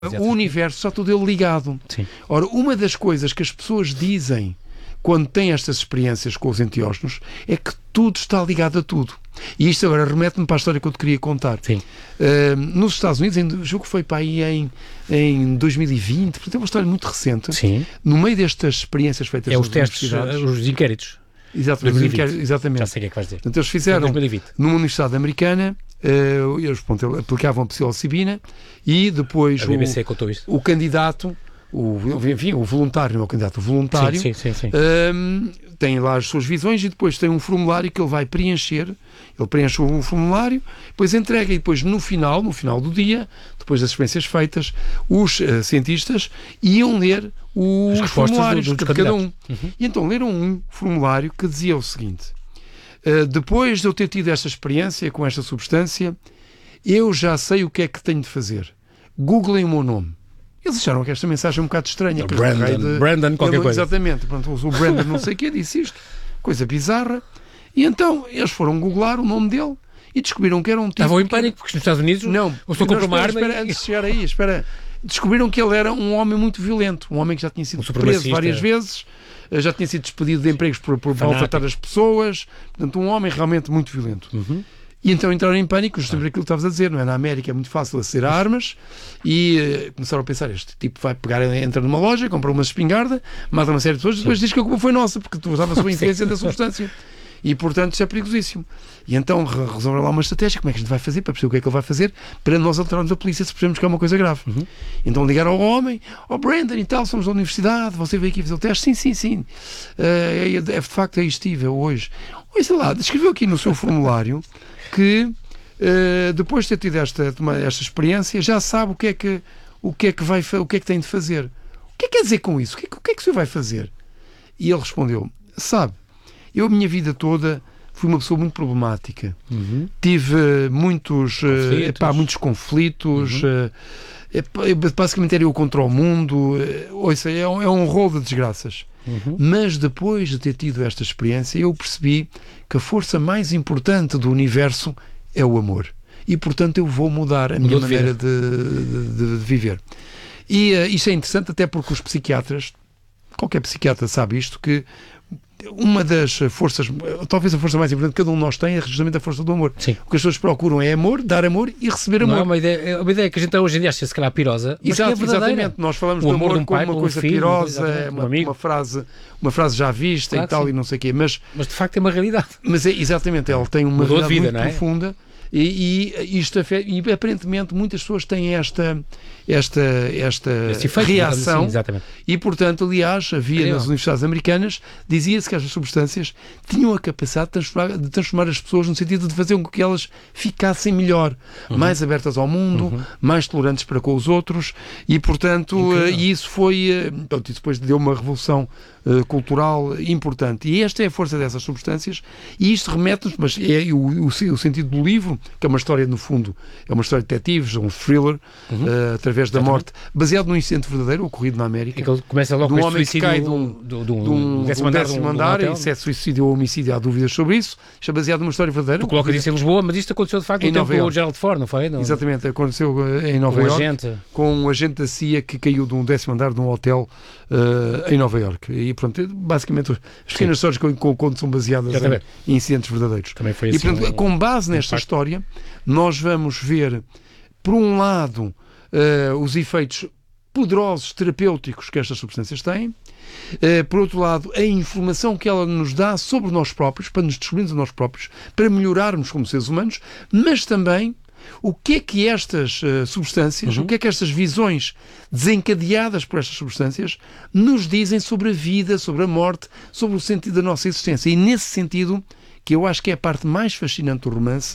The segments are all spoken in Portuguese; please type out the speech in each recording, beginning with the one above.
O universo está todo ele ligado. Sim. Ora, uma das coisas que as pessoas dizem quando têm estas experiências com os enteógenos é que tudo está ligado a tudo. E isto agora remete-me para a história que eu te queria contar. Sim. Nos Estados Unidos, julgo que foi para aí em 2020, portanto é uma história muito recente. Sim. No meio destas experiências feitas os testes, os inquéritos. Exatamente. 2020. Exatamente. Já sei o que é que vais dizer. Portanto, eles fizeram 2020. numa universidade americana, eles aplicavam a psilocibina e depois A BBC contou isto. o candidato, o voluntário, não é o candidato, o voluntário, Sim. tem lá as suas visões e depois tem um formulário que ele vai preencher. Ele preenche o formulário, depois entrega e depois no final do dia, depois das experiências feitas, os cientistas iam ler os formulários de cada um. Uhum. E então leram um formulário que dizia o seguinte: depois de eu ter tido esta experiência com esta substância, eu já sei o que é que tenho de fazer. Googlem o meu nome. Eles acharam que esta mensagem é um bocado estranha. Brandon qualquer coisa. Exatamente. Pronto, o Brandon não sei o que disse isto. Coisa bizarra. E então eles foram googlar o nome dele e descobriram que era um tipo... Estavam em pânico, porque nos Estados Unidos não, o senhor comprou uma arma antes de chegar aí, descobriram que ele era um homem muito violento. Um homem que já tinha sido preso várias vezes, já tinha sido despedido de empregos por maltratar as pessoas. Portanto, um homem realmente muito violento. Uhum. E então entraram em pânico, justamente aquilo que estavas a dizer, não é? Na América é muito fácil aceder a armas e começaram a pensar, este tipo vai pegar, entra numa loja, compra uma espingarda, mata uma série de pessoas e depois diz que a culpa foi nossa, porque tu usavas a sua influência da substância. E, portanto, isso é perigosíssimo. E então resolveram lá uma estratégia, como é que a gente vai fazer, para perceber o que é que ele vai fazer, para nós alterarmos a polícia se percebemos que é uma coisa grave. Uhum. Então ligaram ao homem, Brandon e tal, somos da universidade, você veio aqui fazer o teste? Sim. De facto, aí estive hoje. Sei lá, escreveu aqui no seu formulário que depois de ter tido esta experiência já sabe o que é que tem de fazer. O que é que quer dizer com isso? O que é que o senhor vai fazer? E ele respondeu, sabe, eu a minha vida toda fui uma pessoa muito problemática. Uhum. Tive muitos conflitos. Basicamente era eu contra o mundo. É um rolo de desgraças. Uhum. Mas depois de ter tido esta experiência, eu percebi que a força mais importante do universo é o amor. E, portanto, eu vou mudar a minha maneira de viver. E isto é interessante até porque os psiquiatras, qualquer psiquiatra sabe isto, que uma das forças, talvez a força mais importante que cada um de nós tem é justamente a força do amor. Sim. O que as pessoas procuram é amor, dar amor e receber amor. Não é uma ideia que a gente hoje em dia acha se calhar pirosa, mas que é verdadeira. Exatamente. Nós falamos do amor como uma coisa pirosa, uma frase já vista e tal, e não sei o quê. Mas de facto é uma realidade. Mas exatamente, ela tem uma realidade muito profunda. E aparentemente muitas pessoas têm esta reação. Sim, e portanto, aliás, havia nas universidades americanas, dizia-se que estas substâncias tinham a capacidade de transformar as pessoas no sentido de fazer com que elas ficassem melhor, mais abertas ao mundo, mais tolerantes para com os outros, e portanto e isso foi isso depois deu uma revolução cultural importante. E esta é a força dessas substâncias, e isto remete-nos, mas é o sentido do livro, que é uma história, no fundo, é uma história de detetives, um thriller, através da morte, baseado num incidente verdadeiro ocorrido na América. É que ele começa logo com um homem que cai de um décimo andar, e se é suicídio ou homicídio, há dúvidas sobre isso. Isto é baseado numa história verdadeira. Tu colocas isso em Lisboa, mas isto aconteceu de facto no tempo com o Gerald Ford, não foi? Exatamente, aconteceu em Nova Iorque, com um agente da CIA que caiu de um décimo andar de um hotel em Nova Iorque. E pronto, basicamente as pequenas histórias que eu conto são baseadas em incidentes verdadeiros. Também foi e portanto, com base nesta história, nós vamos ver, por um lado, os efeitos poderosos terapêuticos que estas substâncias têm, por outro lado, a informação que ela nos dá sobre nós próprios, para nos descobrirmos a nós próprios, para melhorarmos como seres humanos, mas também o que é que estas substâncias, o que é que estas visões desencadeadas por estas substâncias nos dizem sobre a vida, sobre a morte, sobre o sentido da nossa existência. E nesse sentido, que eu acho que é a parte mais fascinante do romance,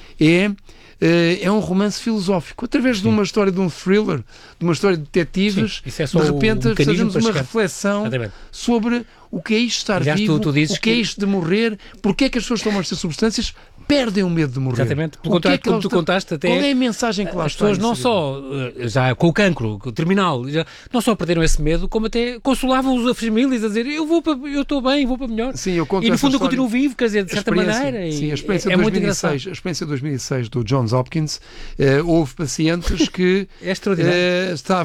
é um romance filosófico, através de uma história, de um thriller, de uma história de detetives. Sim, isso é só de repente fazemos uma reflexão reflexão sobre o que é isto de estar Aliás, vivo, tu dizes o que é isto de morrer, porque é que as pessoas tomam estas substâncias, perdem o medo de morrer. Exatamente, pelo contrário, como tu contaste até... Qual é a mensagem que lá as está? As pessoas não só, já com o cancro terminal, não só perderam esse medo, como até consolavam as famílias a dizer, eu estou bem, vou para melhor. Sim, eu conto e no fundo eu história, continuo vivo, quer dizer, de certa maneira. Sim, a experiência é de 2006, a experiência de 2006 do Johns Hopkins, houve pacientes que é extraordinário.